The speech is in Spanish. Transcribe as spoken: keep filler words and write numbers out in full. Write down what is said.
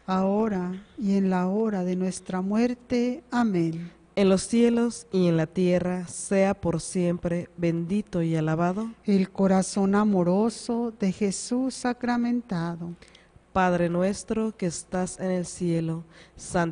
ahora y en la hora de nuestra muerte. Amén. En los cielos y en la tierra, sea por siempre bendito y alabado el corazón amoroso de Jesús sacramentado. Padre nuestro que estás en el cielo, santificado